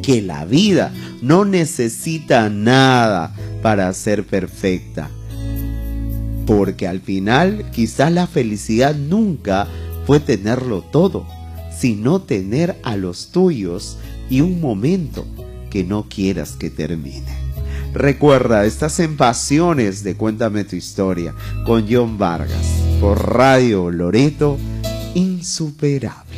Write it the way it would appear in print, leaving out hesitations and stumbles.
que la vida no necesita nada para ser perfecta. Porque al final quizás la felicidad nunca fue tenerlo todo, sino tener a los tuyos y un momento que no quieras que termine. Recuerda, estás en Pasiones de Cuéntame tu Historia con John Vargas por Radio Loreto, insuperable.